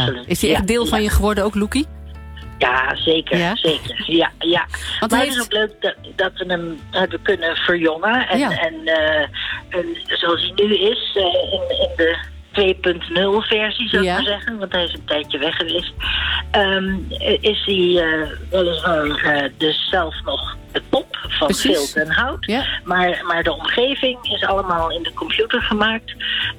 absoluut. Is die echt deel van je geworden ook, Loekie? Ja, zeker. Ja? Zeker. Ja. Want maar het is ook leuk dat we hem hebben kunnen verjongen. En zoals hij nu is, in de 2.0 versie, zou ik maar zeggen. Want hij is een tijdje weg geweest. Is hij weliswaar dus zelf nog de pop van vilt en hout. Ja. Maar de omgeving is allemaal in de computer gemaakt.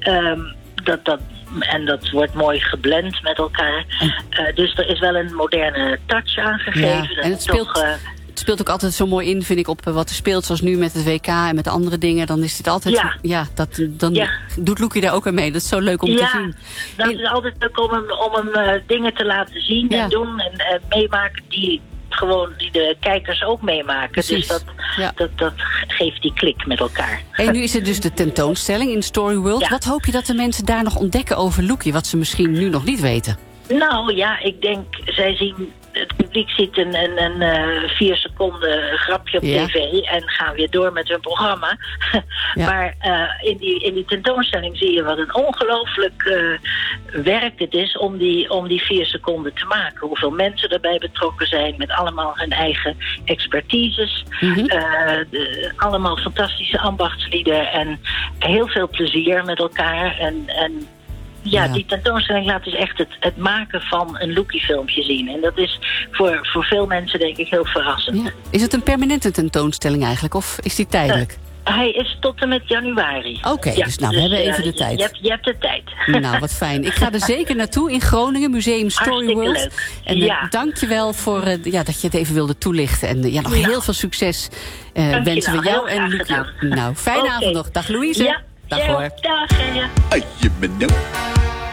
En dat wordt mooi geblend met elkaar. Dus er is wel een moderne touch aangegeven. Ja, en het speelt ook altijd zo mooi in, vind ik, op wat er speelt. Zoals nu met het WK en met andere dingen. Dan is dit altijd... Dan doet Loekie daar ook aan mee. Dat is zo leuk om te zien. Dat is altijd leuk om hem dingen te laten zien en doen. En meemaken die de kijkers ook meemaken. Precies. Dus dat geeft die klik met elkaar. En nu is er dus de tentoonstelling in Story World. Ja. Wat hoop je dat de mensen daar nog ontdekken over Loekie, wat ze misschien nu nog niet weten? Nou ja, ik denk, het publiek ziet een 4 seconden grapje op tv en gaan weer door met hun programma. Ja. Maar in die tentoonstelling zie je wat een ongelooflijk werk het is om die 4 seconden te maken. Hoeveel mensen erbij betrokken zijn met allemaal hun eigen expertises. Mm-hmm. Allemaal fantastische ambachtslieden en heel veel plezier met elkaar. En die tentoonstelling laat dus echt het maken van een Loekie-filmpje zien. En dat is voor veel mensen, denk ik, heel verrassend. Ja. Is het een permanente tentoonstelling eigenlijk, of is die tijdelijk? Hij is tot en met januari. Oké, dus we hebben even de tijd. Je hebt de tijd. Nou, wat fijn. Ik ga er zeker naartoe in Groningen, Museum Story World. Leuk. En dank je wel voor dat je het even wilde toelichten. En nog heel veel succes wensen we jou en Loekie. Nou, fijne avond nog. Dag Louise. Ja. Dag hoor. Dag.